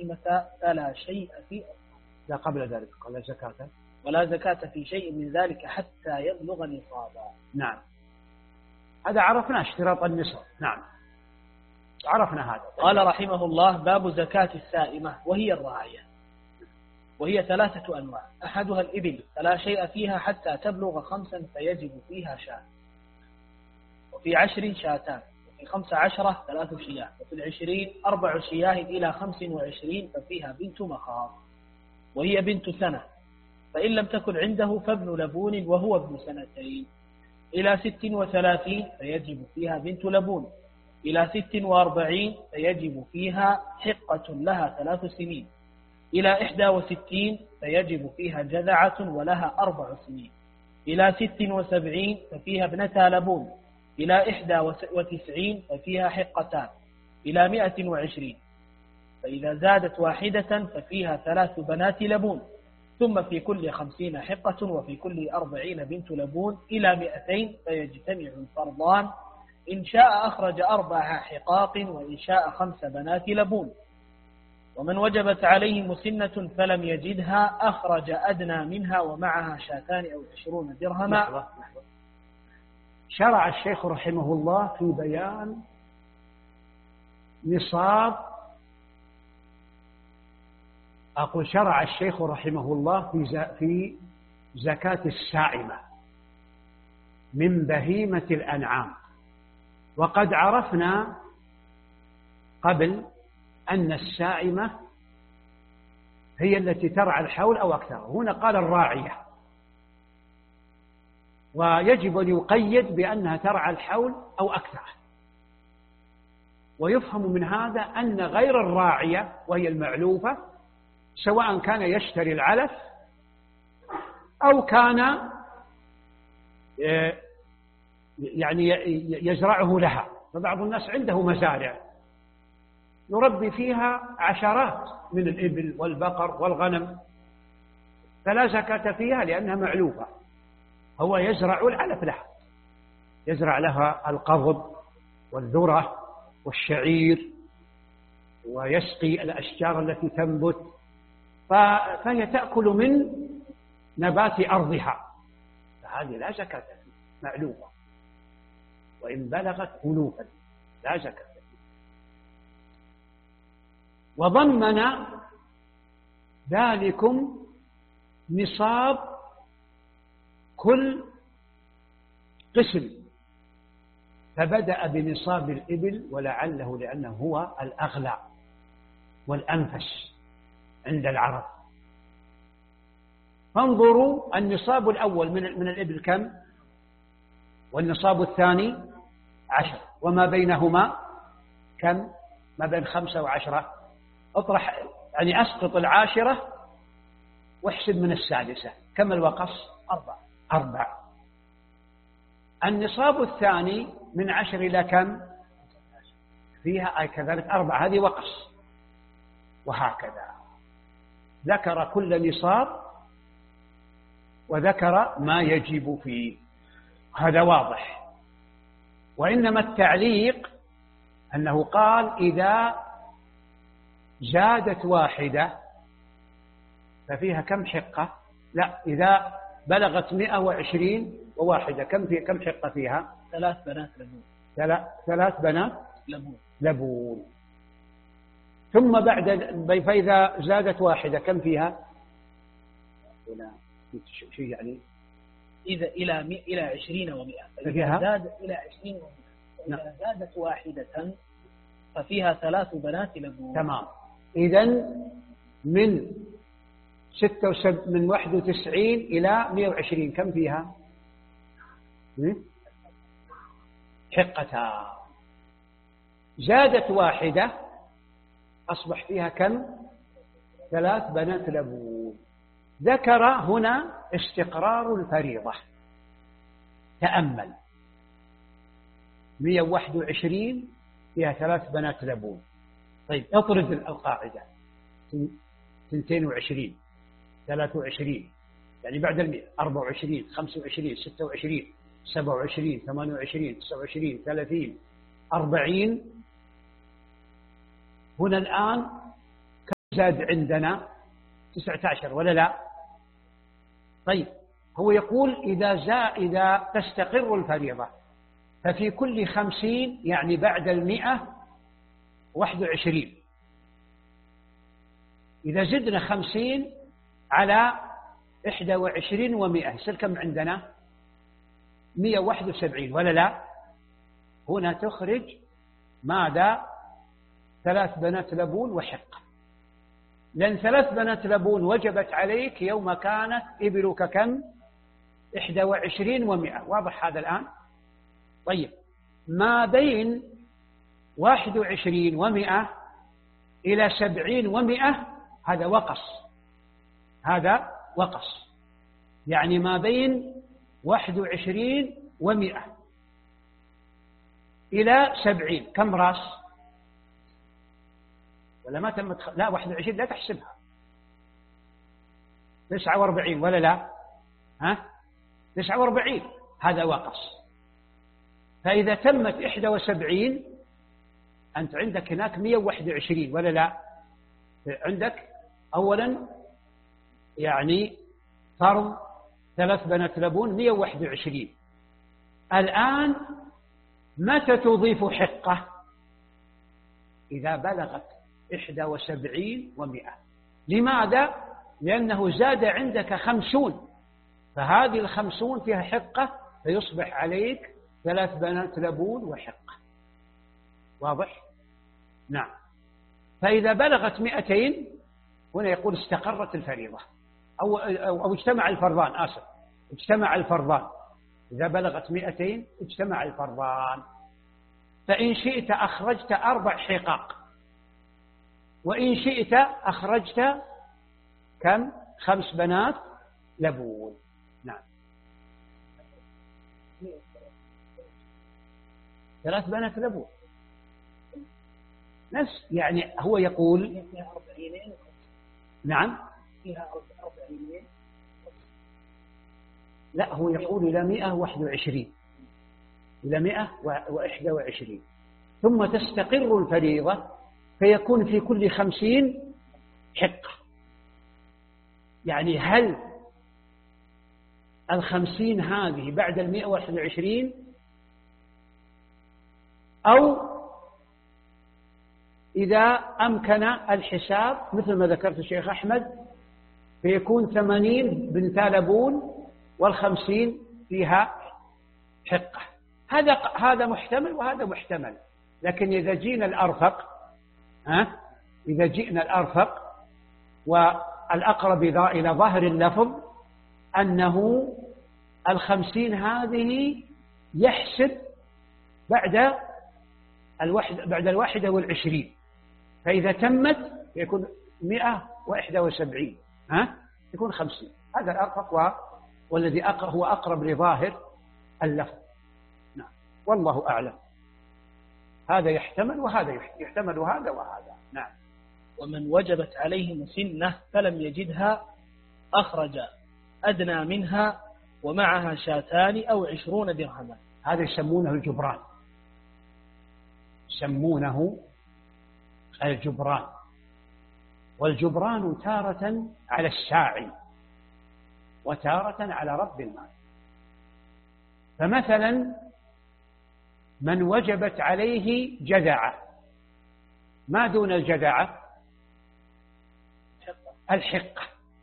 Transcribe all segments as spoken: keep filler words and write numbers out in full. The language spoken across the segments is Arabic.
السائمة فلا شيء في لا قبل ذلك قال زكاة ولا زكاة في شيء من ذلك حتى يبلغ نصابا. نعم هذا عرفنا اشتراط النصاب. نعم عرفنا هذا. قال رحمه الله باب زكاة السائمة وهي الراعية، وهي ثلاثة أنواع. أحدها الإبل فلا شيء فيها حتى تبلغ خمسا فيجب فيها شاة، وفي عشر شاتان، وفي خمس عشرة ثلاث شياه، وفي العشرين أربع شياه إلى خمس وعشرين ففيها بنت مخاض وهي بنت سنة، فإن لم تكن عنده فابن لبون وهو ابن سنتين، إلى ست وثلاثين فيجب فيها بنت لبون، إلى ست وأربعين فيجب فيها حقة لها ثلاث سنين، إلى إحدى وستين فيجب فيها جذعة ولها أربع سنين، إلى ست وسبعين ففيها ابنتا لبون، إلى إحدى وتسعين ففيها حقتان، إلى مئة وعشرين فإذا زادت واحدة ففيها ثلاث بنات لبون، ثم في كل خمسين حقة، وفي كل أربعين بنت لبون، إلى مئتين فيجتمع الفرضان، إن شاء أخرج أربع حقاق وإن شاء خمس بنات لبون. ومن وجبت عليه مسنة فلم يجدها أخرج أدنى منها ومعها شاتان أو عشرون درهما. لحظة لحظة. شرع الشيخ رحمه الله في بيان نصاب أقول شرع الشيخ رحمه الله في في زكاة السائمة من بهيمة الأنعام. وقد عرفنا قبل أن السائمة هي التي ترعى الحول أو أكثر. هنا قال الراعية، ويجب أن يقيد بأنها ترعى الحول أو أكثر. ويفهم من هذا أن غير الراعية وهي المعلوفة سواء كان يشتري العلف أو كان يعني يزرعه لها. فبعض الناس عنده مزارع يربي فيها عشرات من الإبل والبقر والغنم، فلا زكاة فيها لأنها معلوفة. هو يزرع العلف لها، يزرع لها القضب والذرة والشعير، ويسقي الأشجار التي تنبت، فهي تأكل من نبات أرضها، فهذه لا زكاة فيها، معلوفة وإن بلغت ألوفا لا زكاة فيها. وضمن ذلكم نصاب كل قسم، فبدأ بنصاب الإبل ولعله لأنه هو الأغلى والأنفس عند العرب. فانظروا النصاب الأول من من الإبل كم، والنصاب الثاني عشر، وما بينهما كم، ما بين خمسة وعشرة. اطرح يعني أسقط العاشرة واحسب من السادسة، كم الوقص؟ أربع أربع. النصاب الثاني من عشر إلى كم فيها أي كذلك أربع، هذه وقص. وهكذا ذكر كل نصاب وذكر ما يجب فيه، هذا واضح. وإنما التعليق أنه قال إذا زادت واحدة ففيها كم حقة؟ لا، إذا بلغت مئة وعشرين وواحدة كم في كم حقة فيها؟ ثلاث بنات لبون. ثلاث بنات لبون. لبون. ثم بعد فإذا زادت واحدة كم فيها؟ ولا شيء يعني إذا إلى إلى عشرين ومئة، فإذا زاد إلى عشرين ومئة، إذا زادت واحدة ففيها ثلاث بنات لبون. تمام. إذن من ستة وسب من واحد وتسعين إلى مئة وعشرين كم فيها؟ حقتها. زادت واحدة أصبح فيها كم؟ ثلاث بنات لبون. ذكر هنا استقرار الفريضة. تأمل، مئة وواحد وعشرين فيها ثلاث بنات لبون. طيب اطرد القاعدة، اثنتين وعشرين، ثلاثة وعشرين، يعني بعد المئة، أربعة وعشرين، خمسة وعشرين، ستة وعشرين، سبعة وعشرين، ثمانية وعشرين، تسعة وعشرين، ثلاثين، أربعين. هنا الآن زاد عندنا تسعة عشر ولا لا؟ طيب هو يقول إذا زا إذا تستقر الفريضة ففي كل خمسين يعني بعد المئة واحد وعشرين. إذا زدنا خمسين على إحدى وعشرين ومئة يصير كم عندنا؟ مئة وواحد وسبعين ولا لا؟ هنا تخرج ماذا؟ ثلاث بنات لبون وحقة، لأن ثلاث بنات لبون وجبت عليك يوم كانت إبلك كم؟ إحدى وعشرين ومئة. واضح هذا الآن؟ طيب ما بين واحد وعشرين ومئة إلى سبعين ومئة هذا وقص، هذا وقص، يعني ما بين واحد وعشرين ومئة إلى سبعين كم راس؟ ولا ما تم تخ... لا واحد وعشرين لا تحسبها، تسعة واربعين ولا لا؟ ها؟ تسعة واربعين هذا وقص. فإذا تمت إحدى وسبعين أنت عندك هناك مئة وواحد وعشرين ولا لا؟ عندك أولا يعني فرض ثلاث بنات لبون مئة وواحد وعشرين. الآن متى تضيف حقة؟ إذا بلغت إحدى وسبعين ومئة. لماذا؟ لأنه زاد عندك خمسون، فهذه الخمسون فيها حقة، فيصبح عليك ثلاث بنات لبون وحقة. واضح؟ نعم. فإذا بلغت مئتين هنا يقول استقرت الفريضة أو, أو, أو اجتمع الفرضان، آسف اجتمع الفرضان. إذا بلغت مئتين اجتمع الفرضان، فإن شئت أخرجت أربع حقاق، وإن شئت أخرجت كم؟ خمس بنات لبون. نعم. ثلاث بنات لبون نفس، يعني هو يقول نعم لا هو يقول إلى مئة وواحد وعشرين، إلى مئة وإحدى وعشرين، ثم تستقر الفريضة فيكون في كل خمسين حقة. يعني هل الخمسين هذه بعد المئة وواحد وعشرين أو إذا أمكن الحساب مثل ما ذكرت الشيخ أحمد فيكون ثمانين بنتا لبون والخمسين فيها حقة. هذا هذا محتمل وهذا محتمل. لكن إذا جينا الأرفق ها إذا جئنا الأرفق والأقرب إلى ظاهر اللفظ أنه الخمسين هذه يحسب بعد الواحد بعد الواحدة والعشرين، فإذا تمت يكون مئة وإحدى وسبعين ها يكون خمسين. هذا الأرفق و... والذي هو أقرب لظاهر اللفظ. نعم والله أعلم. هذا يحتمل وهذا يحتمل وهذا وهذا. نعم. ومن وجبت عليه مسنة فلم يجدها أخرج أدنى منها ومعها شاتان أو عشرون درهما. هذا يسمونه الجبران، يسمونه الجبران. والجبران تارة على الساعي وتارة على رب المال. فمثلا من وجبت عليه جذعة، ما دون الجذعة الحقة،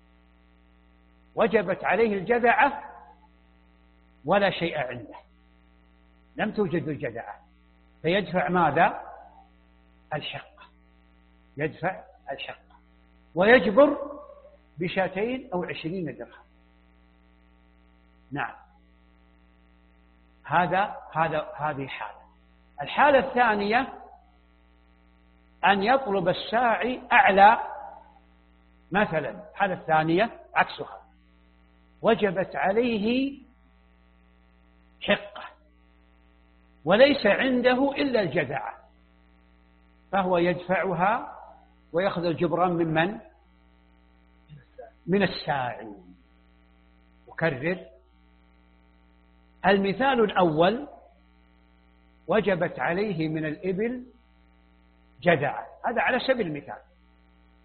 وجبت عليه الجذعة ولا شيء عنده، لم توجد الجذعة، فيدفع ماذا؟ الحقة، يدفع الحقة ويجبر بشاتين أو عشرين درهم. نعم. هذا هذا هذه حالة. الحالة الثانية أن يطلب الساعي أعلى، مثلا الحالة الثانية عكسها، وجبت عليه حقة وليس عنده إلا الجذعة، فهو يدفعها ويأخذ الجبران ممن؟ من الساعي. أكرر المثال الأول: وجبت عليه من الإبل جذعة، هذا على سبيل المثال،